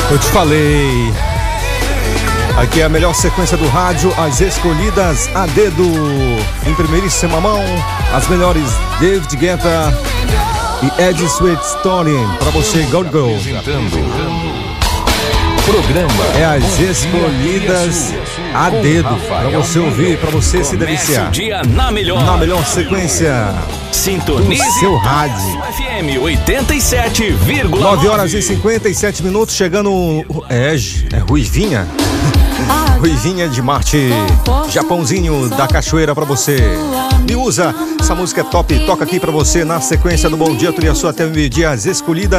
Eu te falei. Aqui é a melhor sequência do rádio, as escolhidas a dedo. Em primeiríssima mão, as melhores David Guetta e Ed Sweet Story. Pra você, Gold Go. Programa é as escolhidas a dedo. Pra você ouvir, pra você se deliciar. Dia na melhor sequência. Sintonize do seu rádio. FM 87,9. 9 horas e 57 minutos. Chegando. É Ruivinha. Ruivinha de Marte. Japãozinho da Cachoeira pra você. Me usa. Essa música é top. Toca aqui pra você na sequência do Bom Dia. Tu e a sua até o meio-dia. As escolhidas.